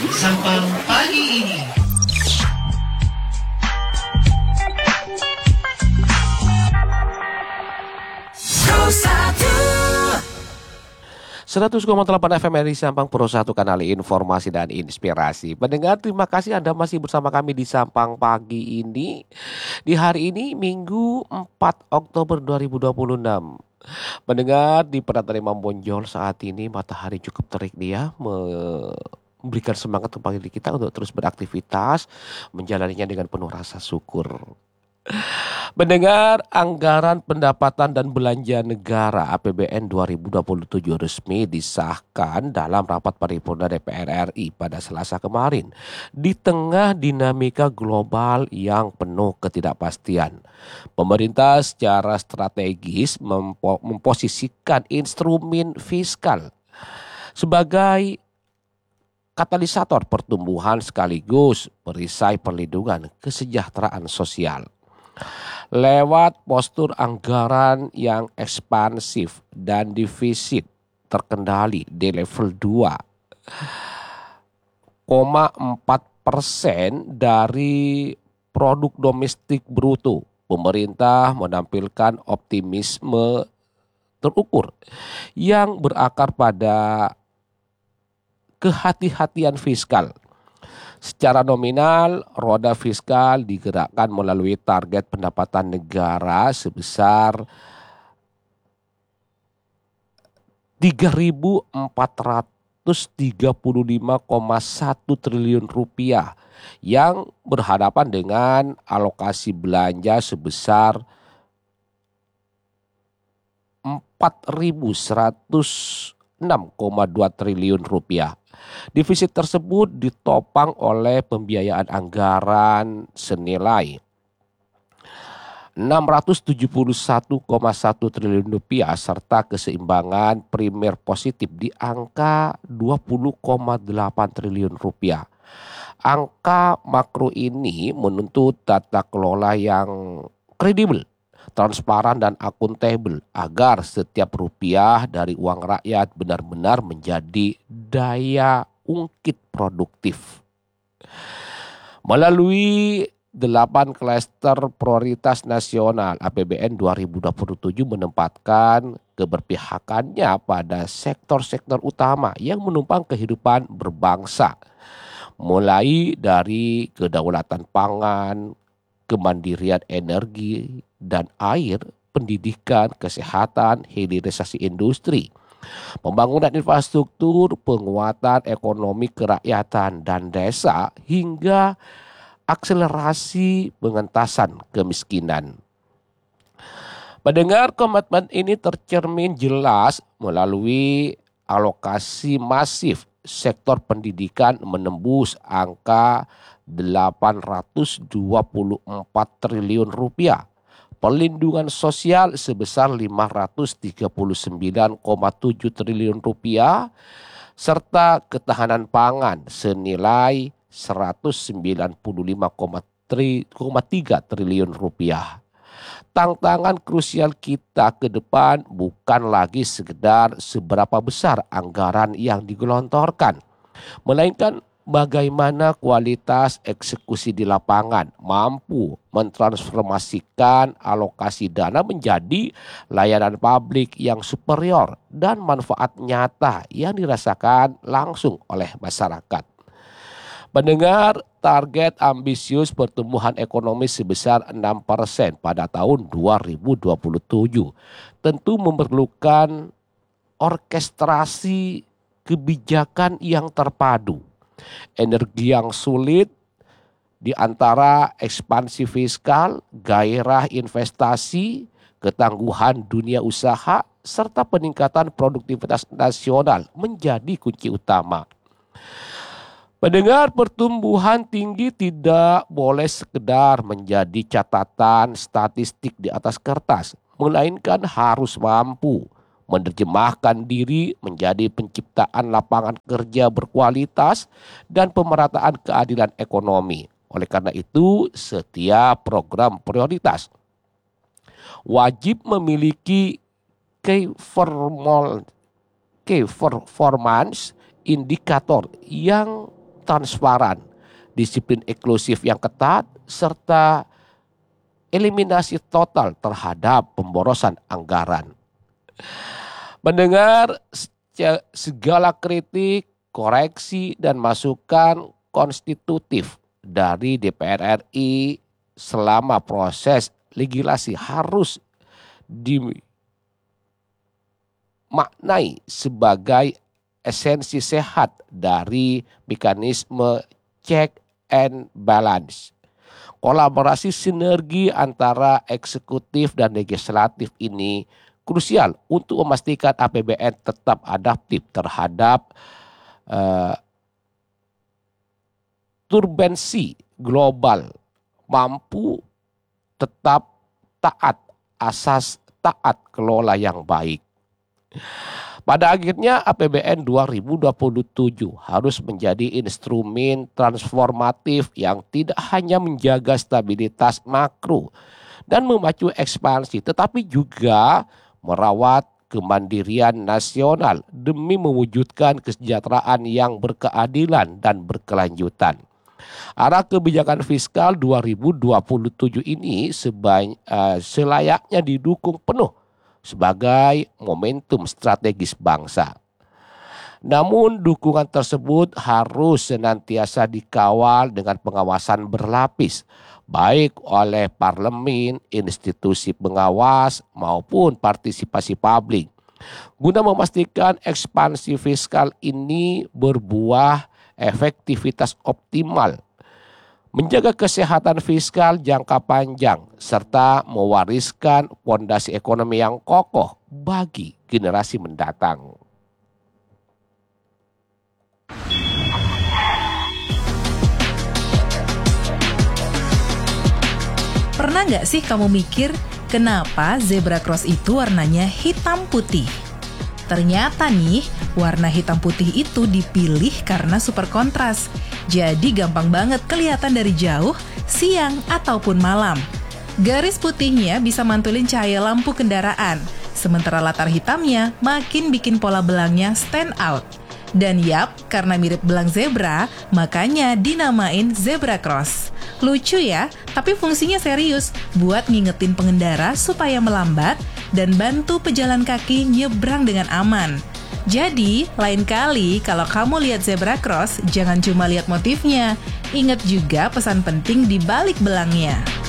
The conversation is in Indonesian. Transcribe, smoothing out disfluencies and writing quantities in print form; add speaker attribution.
Speaker 1: Sampang pagi ini. Pro
Speaker 2: 100,8 FM RRI Sampang Pro 1, kanal informasi dan inspirasi. Pendengar, terima kasih Anda masih bersama kami di Sampang pagi ini. Di hari ini Minggu 4 Oktober 2026. Pendengar, di Perantara Bonjol saat ini matahari cukup terik dia, memberikan semangat kepada kita untuk terus beraktivitas, menjalaninya dengan penuh rasa syukur. Mendengar, anggaran pendapatan dan belanja negara APBN 2027 resmi disahkan dalam rapat paripurna DPR RI pada Selasa kemarin. Di tengah dinamika global yang penuh ketidakpastian, pemerintah secara strategis memposisikan instrumen fiskal sebagai katalisator pertumbuhan sekaligus perisai perlindungan kesejahteraan sosial. Lewat postur anggaran yang ekspansif dan defisit terkendali di level 2,4% dari produk domestik bruto, pemerintah menampilkan optimisme terukur yang berakar pada kehati-hatian fiskal. Secara nominal, roda fiskal digerakkan melalui target pendapatan negara sebesar 3.435,1 triliun rupiah yang berhadapan dengan alokasi belanja sebesar 4.106,2 triliun rupiah. Defisit tersebut ditopang oleh pembiayaan anggaran senilai 671,1 triliun rupiah serta keseimbangan primer positif di angka 20,8 triliun rupiah. Angka makro ini menuntut tata kelola yang kredibel, transparan dan akuntabel agar setiap rupiah dari uang rakyat benar-benar menjadi daya ungkit produktif. Melalui 8 klaster prioritas nasional, APBN 2027 menempatkan keberpihakannya pada sektor-sektor utama yang menopang kehidupan berbangsa, mulai dari kedaulatan pangan, kemandirian energi dan air, pendidikan, kesehatan, hilirisasi industri, pembangunan infrastruktur, penguatan ekonomi kerakyatan dan desa, hingga akselerasi pengentasan kemiskinan. Mendengar, komitmen ini tercermin jelas melalui alokasi masif sektor pendidikan menembus angka 824 triliun rupiah, perlindungan sosial sebesar 539,7 triliun rupiah, serta ketahanan pangan senilai 195,3 triliun rupiah. Tantangan krusial kita ke depan bukan lagi sekedar seberapa besar anggaran yang digelontorkan, melainkan bagaimana kualitas eksekusi di lapangan mampu mentransformasikan alokasi dana menjadi layanan publik yang superior dan manfaat nyata yang dirasakan langsung oleh masyarakat. Mendengar, target ambisius pertumbuhan ekonomi sebesar 6% pada tahun 2027 tentu memerlukan orkestrasi kebijakan yang terpadu, energi yang sulit di antara ekspansi fiskal, gairah investasi, ketangguhan dunia usaha, serta peningkatan produktivitas nasional menjadi kunci utama. Mendengar, pertumbuhan tinggi tidak boleh sekedar menjadi catatan statistik di atas kertas, melainkan harus mampu menerjemahkan diri menjadi penciptaan lapangan kerja berkualitas dan pemerataan keadilan ekonomi. Oleh karena itu, setiap program prioritas wajib memiliki key performance indikator yang transparan, disiplin eksklusif yang ketat, serta eliminasi total terhadap pemborosan anggaran. Mendengar segala kritik, koreksi, dan masukan konstitutif dari DPR RI selama proses legislasi harus dimaknai sebagai esensi sehat dari mekanisme check and balance. Kolaborasi sinergi antara eksekutif dan legislatif ini krusial untuk memastikan APBN tetap adaptif terhadap turbulensi global, mampu tetap taat asas taat kelola yang baik. Pada akhirnya APBN 2027 harus menjadi instrumen transformatif yang tidak hanya menjaga stabilitas makro dan memacu ekspansi, tetapi juga merawat kemandirian nasional demi mewujudkan kesejahteraan yang berkeadilan dan berkelanjutan. Arah kebijakan fiskal 2027 ini selayaknya didukung penuh sebagai momentum strategis bangsa. Namun dukungan tersebut harus senantiasa dikawal dengan pengawasan berlapis, baik oleh parlemen, institusi pengawas maupun partisipasi publik, guna memastikan ekspansi fiskal ini berbuah efektivitas optimal, menjaga kesehatan fiskal jangka panjang, serta mewariskan fondasi ekonomi yang kokoh bagi generasi mendatang.
Speaker 3: Pernah nggak sih kamu mikir kenapa zebra cross itu warnanya hitam putih? Ternyata nih, warna hitam putih itu dipilih karena super kontras. Jadi gampang banget kelihatan dari jauh, siang ataupun malam. Garis putihnya bisa mantulin cahaya lampu kendaraan, sementara latar hitamnya makin bikin pola belangnya stand out. Dan yap, karena mirip belang zebra, makanya dinamain zebra cross. Lucu ya, tapi fungsinya serius buat ngingetin pengendara supaya melambat dan bantu pejalan kaki nyebrang dengan aman. Jadi, lain kali kalau kamu lihat zebra cross, jangan cuma lihat motifnya. Ingat juga pesan penting di balik belangnya.